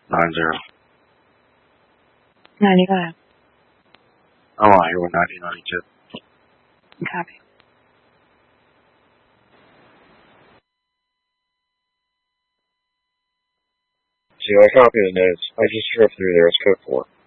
90. 95. I want to hear what 1992. Copy. See, I copy the notes. I just drift through there. It's code 4.